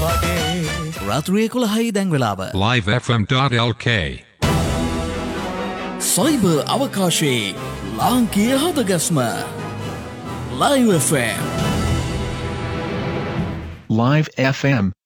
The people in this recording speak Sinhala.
රාත්‍රියේ 11යි දැන් වෙලාව. livefm.lk සයිබර් අවකාශයේ ලාංකීය හදගස්ම Live FM. Live FM